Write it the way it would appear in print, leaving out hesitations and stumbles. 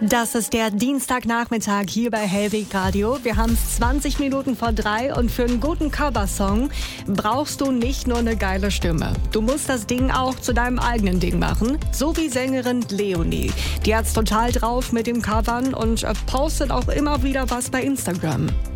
Das ist der Dienstagnachmittag hier bei Hellweg Radio. Wir haben es 20 Minuten vor 3 und für einen guten Coversong brauchst du nicht nur eine geile Stimme. Du musst das Ding auch zu deinem eigenen Ding machen. So wie Sängerin Leonie. Die hat's total drauf mit dem Covern und postet auch immer wieder was bei Instagram.